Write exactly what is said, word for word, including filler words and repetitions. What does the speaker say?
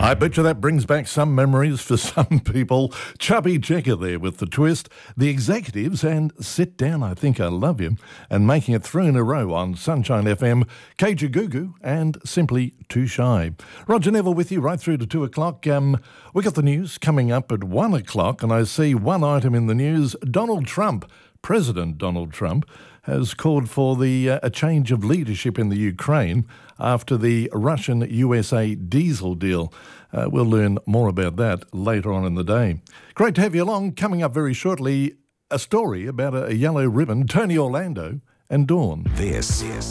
I bet you that brings back some memories for some people. Chubby Checker there with the twist. The Executives and Sit Down, I Think I Love You, and making it three in a row on Sunshine F M, Kajagoogoo and Simply Too Shy. Roger Neville with you right through to two o'clock. Um, we got the news coming up at one o'clock, and I see one item in the news. Donald Trump, President Donald Trump, has called for the uh, a change of leadership in the Ukraine after the Russian-U S A diesel deal. Uh, we'll learn more about that later on in the day. Great to have you along. Coming up very shortly, a story about a, a yellow ribbon, Tony Orlando and Dawn. This is